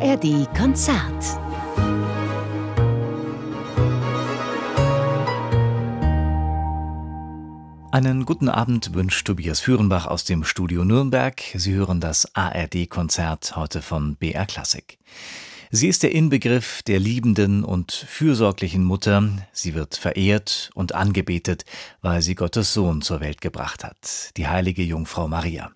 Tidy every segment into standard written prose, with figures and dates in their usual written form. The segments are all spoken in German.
ARD Konzert. Einen guten Abend wünscht Tobias Führenbach aus dem Studio Nürnberg. Sie hören das ARD-Konzert heute von BR Classic. Sie ist der Inbegriff der liebenden und fürsorglichen Mutter. Sie wird verehrt und angebetet, weil sie Gottes Sohn zur Welt gebracht hat, die heilige Jungfrau Maria.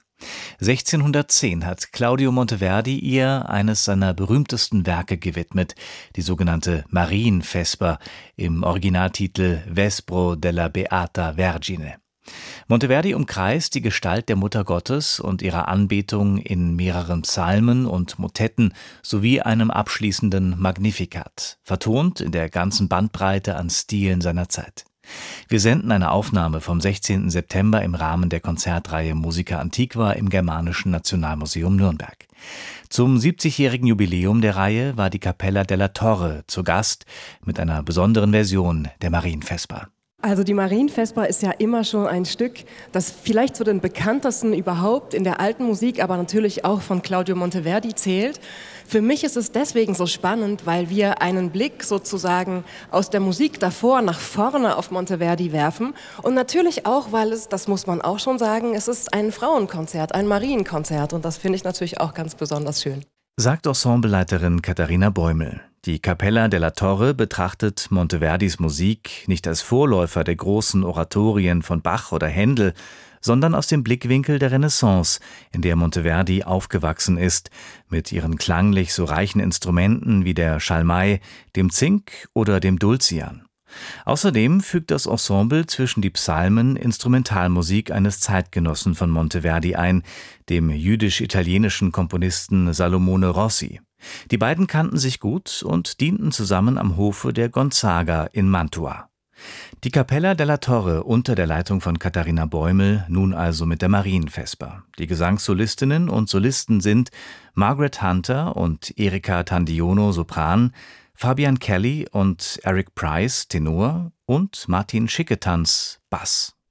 1610 hat Claudio Monteverdi ihr eines seiner berühmtesten Werke gewidmet, die sogenannte Marienvesper, im Originaltitel Vespro della Beata Vergine. Monteverdi umkreist die Gestalt der Mutter Gottes und ihrer Anbetung in mehreren Psalmen und Motetten sowie einem abschließenden Magnificat, vertont in der ganzen Bandbreite an Stilen seiner Zeit. Wir senden eine Aufnahme vom 16. September im Rahmen der Konzertreihe Musica Antiqua im Germanischen Nationalmuseum Nürnberg. Zum 70-jährigen Jubiläum der Reihe war die Cappella della Torre zu Gast mit einer besonderen Version der Marienvesper. Also die Marienvesper ist ja immer schon ein Stück, das vielleicht zu den bekanntesten überhaupt in der alten Musik, aber natürlich auch von Claudio Monteverdi zählt. Für mich ist es deswegen so spannend, weil wir einen Blick sozusagen aus der Musik davor nach vorne auf Monteverdi werfen und natürlich auch, weil es, das muss man auch schon sagen, es ist ein Frauenkonzert, ein Marienkonzert und das finde ich natürlich auch ganz besonders schön. Sagt Ensembleleiterin Katharina Bäumel. Die Cappella della Torre betrachtet Monteverdis Musik nicht als Vorläufer der großen Oratorien von Bach oder Händel, sondern aus dem Blickwinkel der Renaissance, in der Monteverdi aufgewachsen ist, mit ihren klanglich so reichen Instrumenten wie der Schalmei, dem Zink oder dem Dulcian. Außerdem fügt das Ensemble zwischen die Psalmen Instrumentalmusik eines Zeitgenossen von Monteverdi ein, dem jüdisch-italienischen Komponisten Salomone Rossi. Die beiden kannten sich gut und dienten zusammen am Hofe der Gonzaga in Mantua. Die Cappella della Torre unter der Leitung von Katharina Bäumel, nun also mit der Marienvesper. Die Gesangssolistinnen und Solisten sind Margaret Hunter und Erika Tandiono Sopran, Fabian Kelly und Eric Price Tenor und Martin Schicketanz Bass.